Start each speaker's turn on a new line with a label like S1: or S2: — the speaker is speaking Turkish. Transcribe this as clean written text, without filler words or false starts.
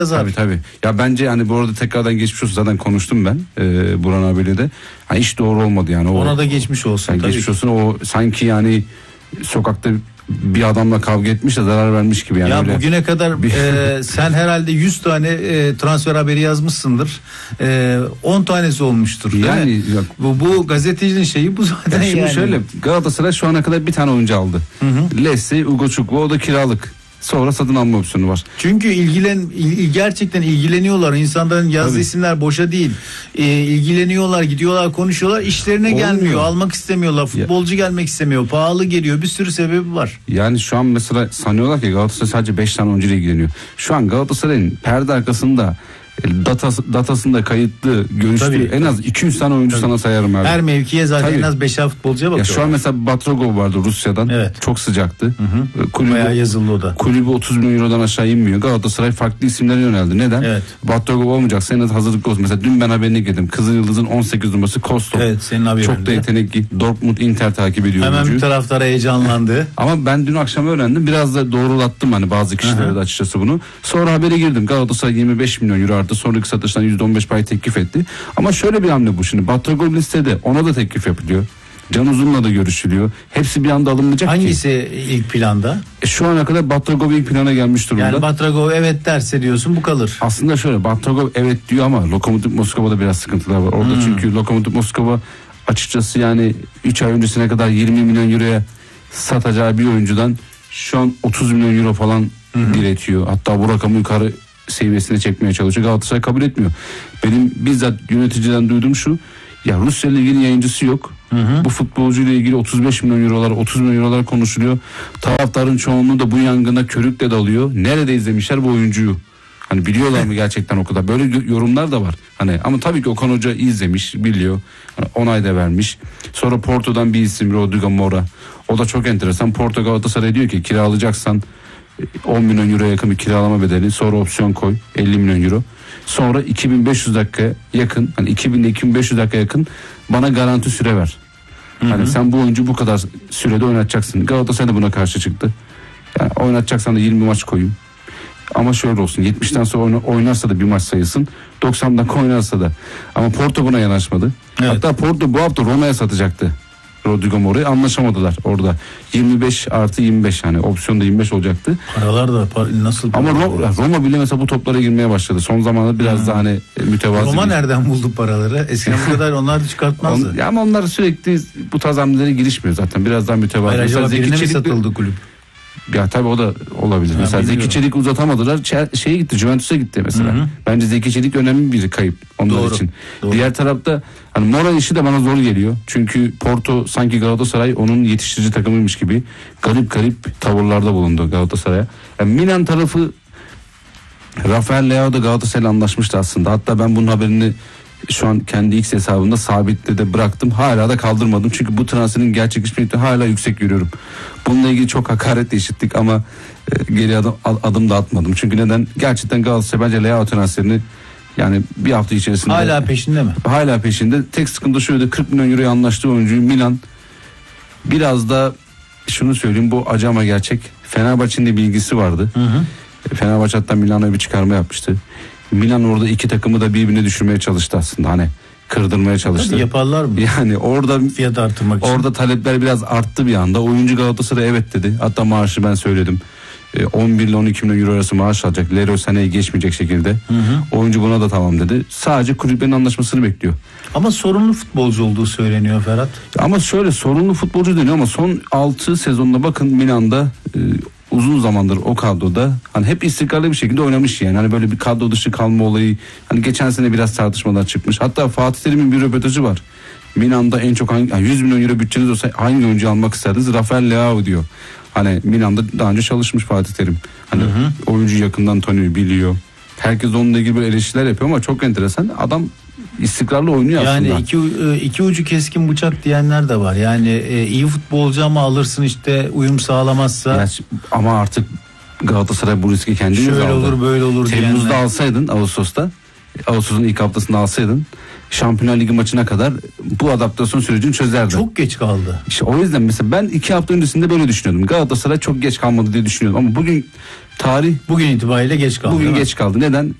S1: Tabii. Ya bence yani bu arada tekrardan geçmiş olsun, zaten konuştum ben Burhan abiyle de. Ha, hiç doğru olmadı yani.
S2: Ona da geçmiş olsun.
S1: Yani geçmiş olsun, o sanki yani sokakta bir adamla kavga etmiş de zarar vermiş gibi yani.
S2: Ya
S1: öyle.
S2: Bugüne kadar sen herhalde 100 tane transfer haberi yazmışsındır. 10 tanesi olmuştur.
S1: Yani
S2: bu gazetecinin şeyi bu zaten.
S1: Şimdi
S2: yani.
S1: şöyle, Galatasaray şu ana kadar bir tane oyuncu aldı. Leslie Ugochukwu, o da kiralık. Sonra satın alma opsiyonu var.
S2: Çünkü gerçekten ilgileniyorlar. İnsanların yazdığı isimler boşa değil. İlgileniyorlar, gidiyorlar, konuşuyorlar. İşlerine gelmiyor. Almak istemiyorlar. Futbolcu gelmek istemiyor. Pahalı geliyor. Bir sürü sebebi var.
S1: Yani şu an mesela sanıyorlar ki Galatasaray sadece 5 tane oyuncuyla ilgileniyor. Şu an Galatasaray'ın perde arkasında datasında kayıtlı, görüştüğü en az 200 tane oyuncu sana sayarım abi.
S2: Her mevkiye zaten en az 5'er futbolcuya bakıyor.
S1: Ya şu an mesela Batrogov vardı Rusya'dan. Evet. Çok sıcaktı.
S2: Bayağı yazıldı o da.
S1: Kulübü 30 milyon eurodan aşağı inmiyor. Galatasaray farklı isimlere yöneldi. Neden? Evet. Batrogov olmayacaksa en az hazırlıklı olsun. Mesela dün ben haberini girdim. Kızılyıldız'ın 18 numarası Kostov.
S2: Evet, senin haberin.
S1: Çok da yetenekli. Dortmund, Inter takip ediyor.
S2: Hemen bir taraftar heyecanlandı.
S1: Ama ben dün akşam öğrendim. Biraz da doğrulattım hani bazı kişilere de açıkçası bunu. Sonra habere girdim. Galatasaray 25 milyon euro artı sonraki satıştan %15 pay teklif etti. Ama şöyle bir hamle bu şimdi. Batrogov listede, ona da teklif yapılıyor. Can Uzun'la da görüşülüyor. Hepsi bir anda alınmayacak.
S2: Hangisi ilk planda?
S1: Şu ana kadar Batrogov ilk plana gelmiş durumda.
S2: Yani Batrogov evet derse diyorsun bu kalır.
S1: Aslında şöyle, Batrogov evet diyor ama Lokomotiv Moskova'da biraz sıkıntılar var. Orada çünkü Lokomotiv Moskova açıkçası yani 3 ay öncesine kadar 20 milyon euroya satacağı bir oyuncudan şu an 30 milyon euro falan diretiyor. Hatta bu rakamı yukarı seviyesine çekmeye çalışıyor. Galatasaray kabul etmiyor. Benim bizzat yöneticiden duyduğum şu: ya Rusya ile ilgili yayıncısı yok. Bu futbolcuyla ilgili 35 milyon eurolar, 30 milyon eurolar konuşuluyor. Taraftarın çoğunluğu da bu yangına körükle dalıyor. Nerede izlemişler bu oyuncuyu? Hani biliyorlar mı gerçekten o kadar? Böyle yorumlar da var. Hani ama tabii ki Okan Hoca izlemiş, biliyor. Hani onay da vermiş. Sonra Porto'dan bir isim, Rodrigo Mora. O da çok enteresan. Porto Galatasaray diyor ki kiralayacaksan 10 milyon euroya yakın bir kiralama bedeli, sonra opsiyon koy 50 milyon euro. Sonra 2500 dakika yakın, hani 2000 ile 2500 dakika yakın bana garanti süre ver. Hani sen bu oyuncu bu kadar sürede oynatacaksın. Galatasaray da buna karşı çıktı. Yani oynatacaksan da 20 maç koyayım. Ama şöyle olsun, 70'ten sonra oynarsa da bir maç sayılsın, 90 dakika oynarsa da. Ama Porto buna yanaşmadı. Evet. Hatta Porto bu hafta Roma'ya satacaktı Rodrigo Mora'yı, anlaşamadılar orada. 25 artı 25 yani opsiyonda 25 olacaktı.
S2: Paralar da nasıl?
S1: Ama Roma bile mesela bu toplara girmeye başladı. Son zamanlarda biraz daha hani mütevazı.
S2: Roma nereden buldu paraları? Eskiden bu kadar onlar da çıkartmazdı.
S1: Ama onlar sürekli bu tarz hamlelere girişmiyor zaten. Biraz daha mütevazı.
S2: Hayır, acaba birine mi satıldı kulüp?
S1: Ya tabii o da olabilir. Mesela Zeki Çelik uzatamadılar. Şeye gitti, Juventus'a gitti mesela. Bence Zeki Çelik önemli bir kayıp onlar için. Doğru. Diğer tarafta hani Mora işi de bana zor geliyor. Çünkü Porto sanki Galatasaray onun yetiştirici takımıymış gibi garip tavırlarda bulundu Galatasaray'a. Yani Milan tarafı, Rafael Leao da Galatasaray'la anlaşmıştı aslında. Hatta ben bunun haberini şu an kendi X hesabımda sabitle de bıraktım. Hala da kaldırmadım. Çünkü bu transferin gerçekleşme ihtimali hala yüksek görüyorum. Bununla ilgili çok hakaret de işittik ama geri adım da atmadım. Çünkü neden? Gerçekten Galatasaray bence Leao transferini yani bir hafta içerisinde.
S2: Hala peşinde mi?
S1: Tek sıkıntı şöyle: 40 milyon euroya anlaştığı oyuncuyu Milan biraz da şunu söyleyeyim, bu acı ama gerçek. Fenerbahçe'nin de bilgisi vardı. Fenerbahçe hatta Milan'a bir çıkarma yapmıştı. Milan orada iki takımı da birbirine düşürmeye çalıştı aslında, hani kırdırmaya çalıştı.
S2: Tabii yaparlar mı?
S1: Yani orada
S2: fiyat artırmak için.
S1: Orada talepler biraz arttı bir anda. Oyuncu Galatasaray evet dedi. Hatta maaşı ben söyledim. 11 ile 12 milyon euro arası maaş alacak. Leroy Sané'yi geçmeyecek şekilde. Oyuncu buna da tamam dedi. Sadece kulüplerin anlaşmasını bekliyor.
S2: Ama sorunlu futbolcu olduğu söyleniyor Ferhat.
S1: Ama şöyle, sorunlu futbolcu deniyor ama son 6 sezonda bakın Milan'da uzun zamandır o kadroda hani hep istikrarlı bir şekilde oynamış yani. Hani böyle bir kadro dışı kalma olayı, hani geçen sene biraz tartışmalar çıkmış. Hatta Fatih Terim'in bir röportajı var. Milan'da en çok 100 milyon euro bütçeniz olsa hangi oyuncu almak isterdiniz? Rafael Leao diyor. Hani Milan'da daha önce çalışmış Fatih Terim. Hani oyuncu yakından tanıyor, biliyor. Herkes onunla ilgili böyle eleştiriler yapıyor ama çok enteresan. Adam istikrarlı oynuyor aslında.
S2: Yani iki ucu keskin bıçak diyenler de var. Yani iyi futbolcu ama alırsın işte uyum sağlamazsa.
S1: Ya, ama artık Galatasaray bu riski kendiniz aldı.
S2: Şöyle olur böyle olur
S1: Temmuz'da
S2: diyenler.
S1: alsaydın, Ağustos'ta Ağustos'un ilk haftasında alsaydın Şampiyonlar Ligi maçına kadar bu adaptasyon sürecini çözerdin.
S2: Çok geç kaldı.
S1: İşte o yüzden mesela ben 2 hafta öncesinde böyle düşünüyordum. Galatasaray çok geç kalmadı diye düşünüyordum ama bugün tarih
S2: Bugün itibariyle geç kaldı.
S1: Bugün geç kaldı. Neden?